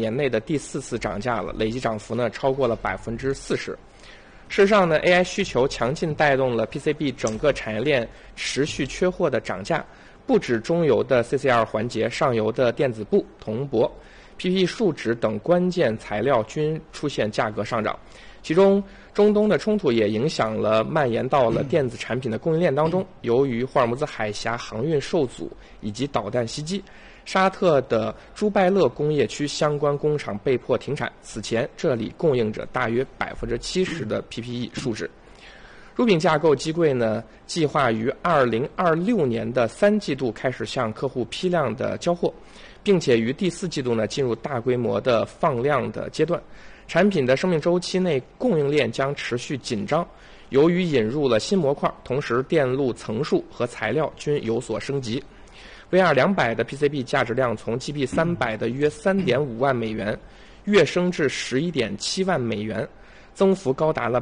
年内的第4次涨价了，累计涨幅呢超过了40%。事实上呢 ，AI 需求强劲带动了 PCB 整个产业链持续缺货的涨价，不止中游的 CCR 环节，上游的电子布、铜箔、PP 树脂等关键材料均出现价格上涨。其中，中东的冲突也影响了蔓延到了电子产品的供应链当中。由于霍尔木兹海峡航运受阻以及导弹袭击，沙特的朱拜勒工业区相关工厂被迫停产。此前，这里供应着大约70%的 PPE 树脂。乳品架构机柜呢，计划于2026年的3季度开始向客户批量的交货，并且于第4季度呢进入大规模的放量的阶段。产品的生命周期内供应链将持续紧张，由于引入了新模块，同时电路层数和材料均有所升级。VR200的 PCB 价值量从 GB300 的约3.5万美元跃升至11.7万美元，增幅高达了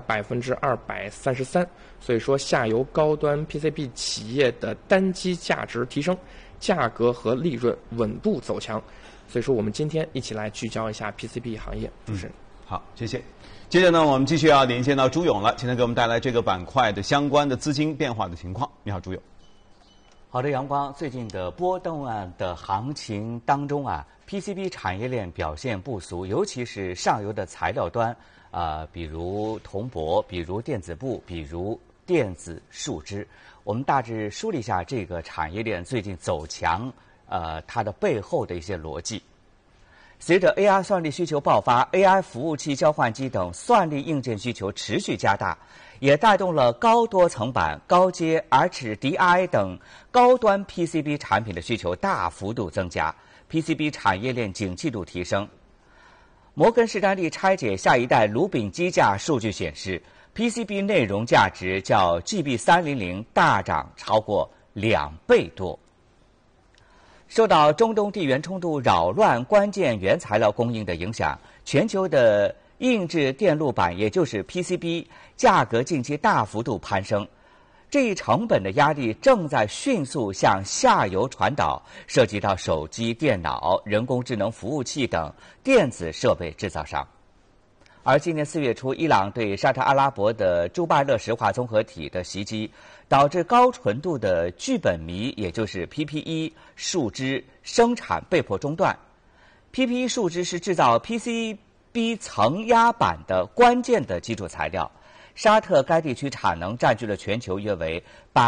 233%。所以说，下游高端 PCB 企业的单机价值提升，价格和利润稳步走强。所以说，我们今天一起来聚焦一下 PCB 行业。主持人。 好，谢谢。接着呢，我们继续要连线到朱勇了，今天给我们带来这个板块的相关的资金变化的情况。你好，朱勇。 好的，阳光。最近的波动的行情当中啊 ，PCB 产业链表现不俗，尤其是上游的材料端，比如铜箔，比如电子布，比如电子树脂。我们大致梳理一下这个产业链最近走强，它的背后的一些逻辑。随着 AI 算力需求爆发 ，AI 服务器、交换机等算力硬件需求持续加大，也带动了高多层板、高阶 HDI 等高端 PCB 产品的需求大幅度增加 ，PCB 产业链景气度提升。摩根士丹利拆解下一代炉饼机架数据显示 ，PCB 内容价值较 GB300 大涨超过2倍多。受到中东地缘冲突扰乱关键原材料供应的影响，全球的硬质电路板，也就是 PCB 价格近期大幅度攀升。这一成本的压力正在迅速向下游传导，涉及到手机、电脑、人工智能服务器等电子设备制造商。而今年4月初，伊朗对沙特阿拉伯的朱拜勒石化综合体的袭击，导致高纯度的聚苯醚，也就是 PPE 树脂生产被迫中断。PPE 树脂是制造 PCB 层压板的关键的基础材料，沙特该地区产能占据了全球约为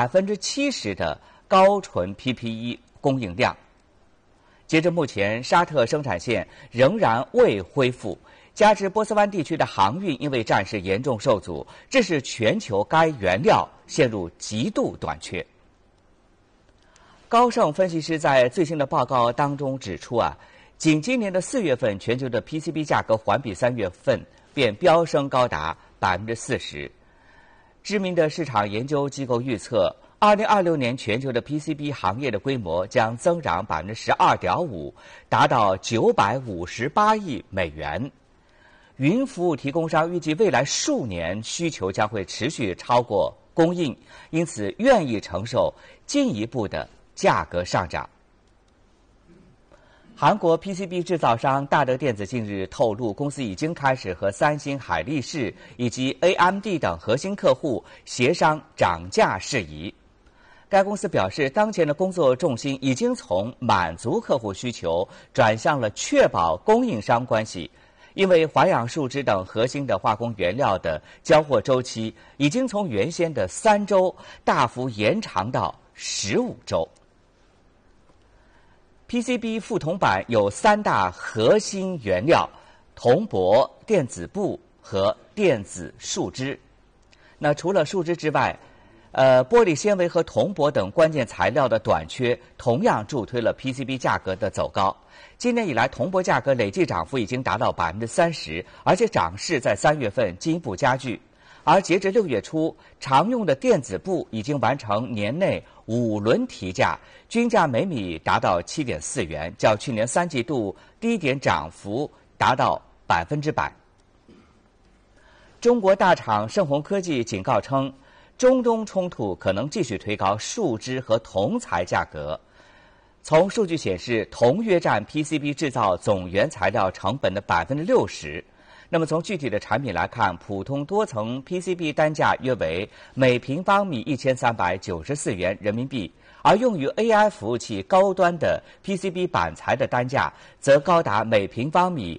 70%的高纯 PPE 供应量。截至目前，沙特生产线仍然未恢复。加之波斯湾地区的航运因为战事严重受阻，致使全球该原料陷入极度短缺。高盛分析师在最新的报告当中指出仅今年的4月份，全球的 PCB 价格环比3月份便飙升高达40%。知名的市场研究机构预测，2026年全球的 PCB 行业的规模将增长12.5%，达到958亿美元。云服务提供商预计未来数年需求将会持续超过供应，因此愿意承受进一步的价格上涨。韩国 PCB 制造商大德电子近日透露，公司已经开始和三星、海力士以及 AMD 等核心客户协商涨价事宜。该公司表示，当前的工作重心已经从满足客户需求转向了确保供应商关系。因为环氧树脂等核心的化工原料的交货周期已经从原先的3周大幅延长到15周。PCB 副铜板有3大核心原料：铜箔、电子布和电子树脂。那除了树脂之外，玻璃纤维和铜箔等关键材料的短缺，同样助推了 PCB 价格的走高。今年以来，铜箔价格累计涨幅已经达到30%，而且涨势在3月份进一步加剧。而截至6月初，常用的电子布已经完成年内5轮提价，均价每米达到7.4元，较去年3季度低点涨幅达到100%。中国大厂盛虹科技警告称，中东冲突可能继续推高树脂和铜材价格。 从数据显示，铜约占 PCB 制造总原材料成本的60%。那么从具体的产品来看，普通多层 PCB 单价约为每平方米1394元人民币，而用于 AI 服务器高端的 PCB 板材的单价则高达每平方米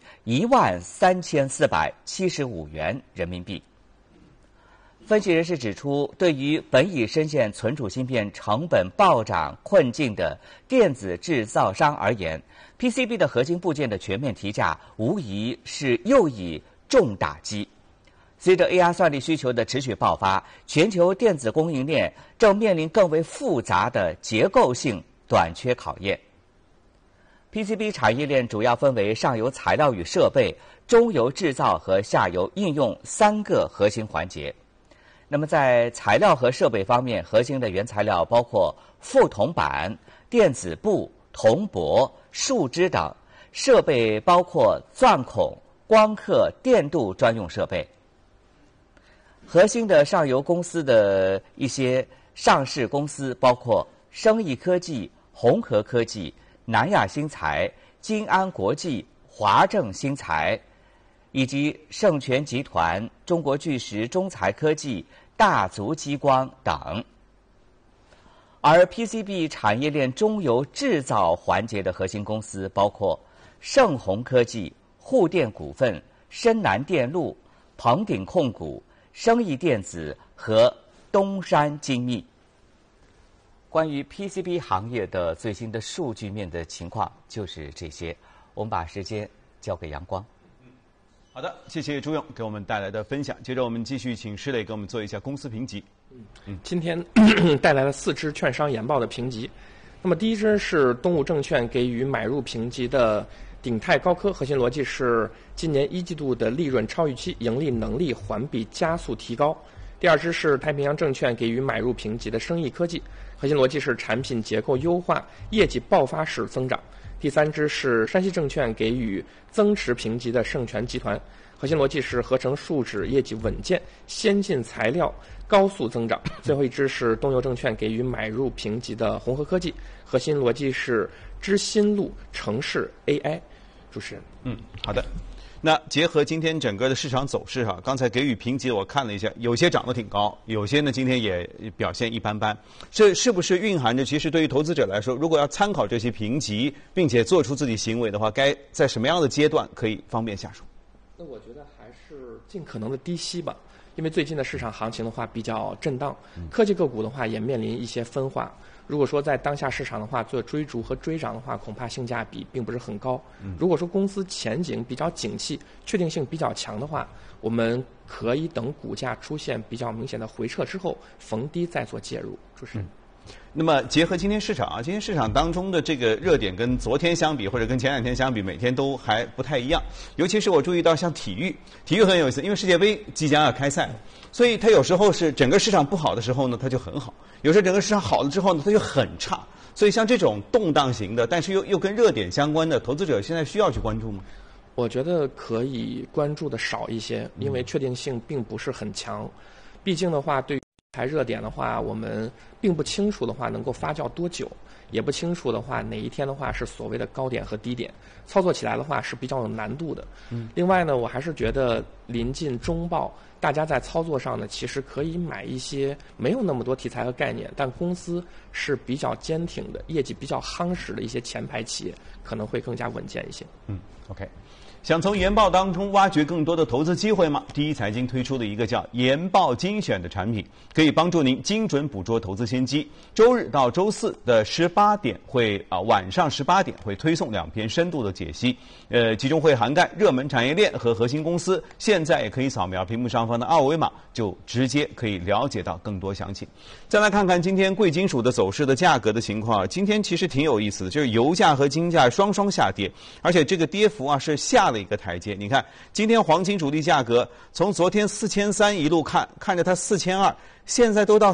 13475元人民币。分析人士指出，对于本已深陷存储芯片成本暴涨困境的电子制造商而言，PCB 的核心部件的全面提价无疑是又一重打击。随着 AI 算力需求的持续爆发，全球电子供应链正面临更为复杂的结构性短缺考验。PCB 产业链主要分为上游材料与设备、中游制造和下游应用3个核心环节。那么在材料和设备方面，核心的原材料包括副铜板、电子布、铜箔、树脂等；设备包括钻孔、光刻、电镀专用设备。核心的上游公司的一些上市公司包括生意科技、宏和科技、南亚新材、金安国际、华正新材，以及盛全集团、中国巨石中材科技、大族激光等。而 PCB 产业链中游制造环节的核心公司包括盛宏科技、沪电股份、深南电路、鹏鼎控股、生意电子和东山精密。关于 PCB 行业的最新的数据面的情况就是这些，我们把时间交给阳光。 好的，谢谢朱勇给我们带来的分享。接着我们继续请施磊给我们做一下公司评级。 今天带来了4只券商研报的评级。那么第一只是东吴证券给予买入评级的鼎泰高科，核心逻辑是今年1季度的利润超预期，盈利能力环比加速提高。第二支是太平洋证券给予买入评级的生意科技，核心逻辑是产品结构优化，业绩爆发式增长。第三支是山西证券给予增持评级的盛全集团，核心逻辑是合成树脂业绩稳健，先进材料高速增长。最后一支是东游证券给予买入评级的宏和科技，核心逻辑是知新路城市 AI。主持人， 好的。那结合今天整个的市场走势哈，刚才给予评级我看了一下，有些涨得挺高，有些呢今天也表现一般般。这是不是蕴含着其实对于投资者来说，如果要参考这些评级，并且做出自己行为的话，该在什么样的阶段可以方便下手？ 那我觉得还是尽可能的低吸吧，因为最近的市场行情的话比较震荡，科技个股的话也面临一些分化。如果说在当下市场的话做追逐和追涨的话，恐怕性价比并不是很高。如果说公司前景比较景气，确定性比较强的话，我们可以等股价出现比较明显的回撤之后，逢低再做介入。主持人。 那么结合今天市场啊，今天市场当中的这个热点跟昨天相比，或者跟前2天相比，每天都还不太一样。尤其是我注意到像体育很有意思，因为世界杯即将要开赛了，所以它有时候是整个市场不好的时候呢，它就很好；有时候整个市场好了之后呢，它就很差。所以像这种动荡型的，但是又跟热点相关的，投资者现在需要去关注吗？ 我觉得可以关注的少一些，因为确定性并不是很强。毕竟的话，对于台热点的话，我们并不清楚的话能够发酵多久，也不清楚的话哪一天的话是所谓的高点和低点，操作起来的话是比较有难度的。另外呢，我还是觉得临近中报，大家在操作上呢，其实可以买一些没有那么多题材和概念，但公司是比较坚挺的、业绩比较夯实的一些前排企业，可能会更加稳健一些。 OK。想从研报当中挖掘更多的投资机会吗？第一财经推出的一个叫研报精选的产品，可以帮助您精准捕捉投资先机。周日到周四的18点晚上18点会推送2篇深度的解析，其中会涵盖热门产业链和核心公司。现在也可以扫描屏幕上方的2维码，就直接可以了解到更多详情。再来看看今天贵金属的走势的价格的情况，今天其实挺有意思的，就是油价和金价双双下跌，而且这个跌幅是下了一个台阶。你看今天黄金主力价格从昨天4300一路看着它4200，现在都到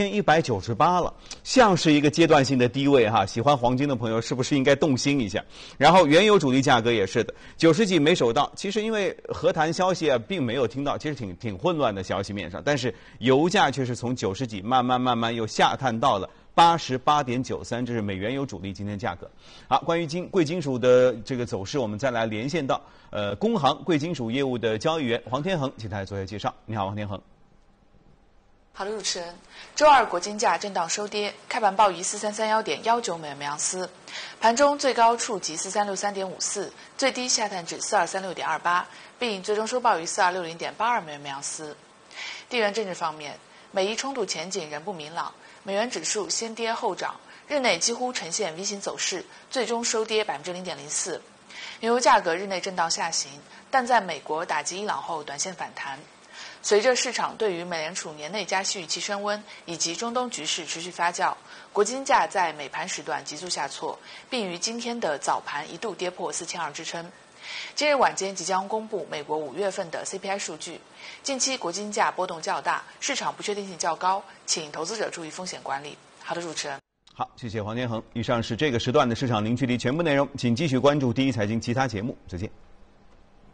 4198了，像是一个阶段性的低位哈。喜欢黄金的朋友是不是应该动心一下？然后原油主力价格也是的，90几没守到。其实因为和谈消息并没有听到，其实挺混乱的消息面上，但是油价却是从90几慢慢又下探到了 88.93，这是美原油主力今天价格。好，关于贵金属的这个走势，我们再来连线到工行贵金属业务的交易员黄天恒，请他来做一下介绍。你好，黄天恒。 好的，主持人。周二国金价震荡收跌，开盘报于4331.19美元每盎司，盘中最高触及4363.54，最低下探至4236.28，并最终收报于4260.82美元每盎司。地缘政治方面，美伊冲突前景仍不明朗，美元指数先跌后涨，日内几乎呈现 V 型走势，最终收跌 0.04%。原油价格日内震荡下行，但在美国打击伊朗后短线反弹。随着市场对于美联储年内加息预期升温，以及中东局势持续发酵，国金价在美盘时段急速下挫，并于今天的早盘一度跌破4200支撑。今日晚间即将公布美国5月份的 CPI 数据，近期国金价波动较大，市场不确定性较高，请投资者注意风险管理。好的，主持人。 好，谢谢黄天恒。以上是这个时段的市场零距离全部内容，请继续关注第一财经其他节目，再见。